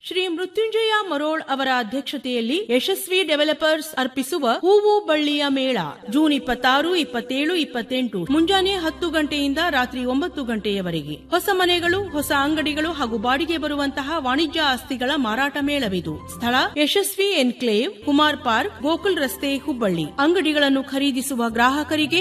ಶ್ರೀ ಮೃತ್ಯುಂಜಯ ಮರೋಳ್ ಅವರ ಅಧ್ಯಕ್ಷತೆಯಲ್ಲಿ ಯಶಸ್ವಿ ಡೆವಲಪರ್ಸ್ ಅರ್ಪಿಸುವ ಹೂವು ಬಳ್ಳಿಯ ಮೇಳ ಜೂನ್ 26, 27, 28 ಮುಂಜಾನೆ 10 ಗಂಟೆಯಿಂದ ರಾತ್ರಿ 9 ಗಂಟೆಯವರೆಗೆ. ಹೊಸ ಮನೆಗಳು, ಹೊಸ ಅಂಗಡಿಗಳು ಹಾಗೂ ಬಾಡಿಗೆ ಬರುವಂತಹ ವಾಣಿಜ್ಯ ಆಸ್ತಿಗಳ ಮಾರಾಟ ಮೇಳವಿದು. ಸ್ಥಳ ಯಶಸ್ವಿ ಎನ್ಕ್ಲೇವ್, ಕುಮಾರ್ ಪಾರ್ಕ್, ಗೋಕುಲ್ ರಸ್ತೆ, ಹುಬ್ಬಳ್ಳಿ. ಅಂಗಡಿಗಳನ್ನು ಖರೀದಿಸುವ ಗ್ರಾಹಕರಿಗೆ